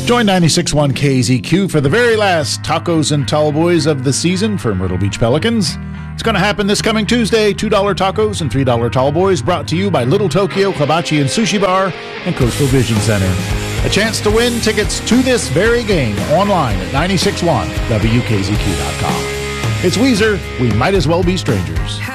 Join 96.1 KZQ for the very last Tacos and Tall Boys of the season for Myrtle Beach Pelicans. It's going to happen this coming Tuesday. $2 tacos and $3 tall boys, brought to you by Little Tokyo Hibachi and Sushi Bar and Coastal Vision Center. A chance to win tickets to this very game online at 961WKZQ.com. It's Weezer. We might as well be strangers.